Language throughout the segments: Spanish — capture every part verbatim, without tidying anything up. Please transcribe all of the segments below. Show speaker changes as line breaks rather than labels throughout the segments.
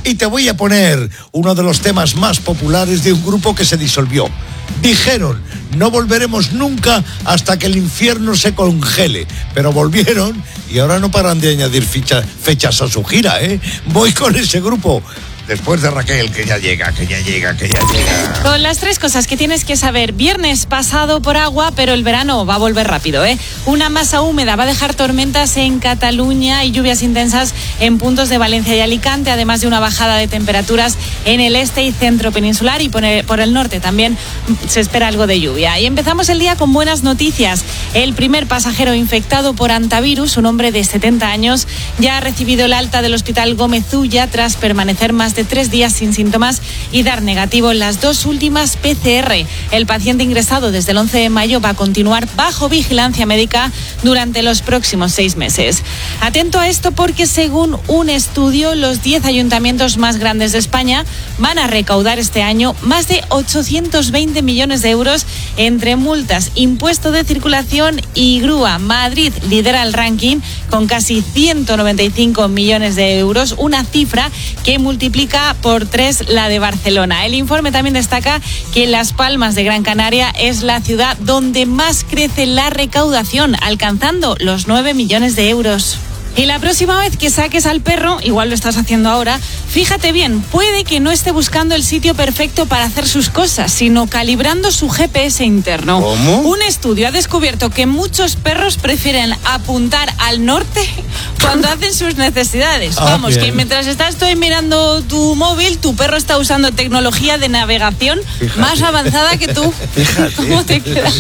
Y te voy a poner uno de los temas más populares de un grupo que se disolvió. Dijeron, no volveremos nunca hasta que el infierno se congele. Pero volvieron y ahora no paran de añadir ficha, fechas a su gira, ¿eh? Voy con ese grupo. Después de Raquel, que ya llega, que ya llega, que ya llega.
Con las tres cosas que tienes que saber. Viernes pasado por agua, pero el verano va a volver rápido, ¿eh? Una masa húmeda va a dejar tormentas en Cataluña y lluvias intensas en puntos de Valencia y Alicante, además de una bajada de temperaturas en el este y centro peninsular, y por el, por el norte también se espera algo de lluvia. Y empezamos el día con buenas noticias. El primer pasajero infectado por hantavirus, un hombre de setenta años, ya ha recibido el alta del Hospital Gómez Ulla tras permanecer más de tres días sin síntomas y dar negativo en las dos últimas P C R. El paciente ingresado desde el once de mayo va a continuar bajo vigilancia médica durante los próximos seis meses. Atento a esto porque, según un estudio, los diez ayuntamientos más grandes de España van a recaudar este año más de ochocientos veinte millones de euros entre multas, impuesto de circulación y grúa. Madrid lidera el ranking con casi ciento noventa y cinco millones de euros, una cifra que multiplica por tres la de Barcelona. El informe también destaca que Las Palmas de Gran Canaria es la ciudad donde más crece la recaudación, alcanzando los nueve millones de euros. Y la próxima vez que saques al perro, igual lo estás haciendo ahora, fíjate bien, puede que no esté buscando el sitio perfecto para hacer sus cosas, sino calibrando su G P S interno.
¿Cómo?
Un estudio ha descubierto que muchos perros prefieren apuntar al norte cuando hacen sus necesidades.
Ah,
Vamos,
bien.
que mientras estás tú mirando tu móvil, tu perro está usando tecnología de navegación
Fíjate.
más avanzada que tú.
Fíjate.
¿Cómo te quedas?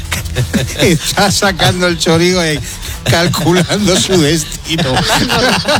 Está sacando el chorizo y calculando su destino.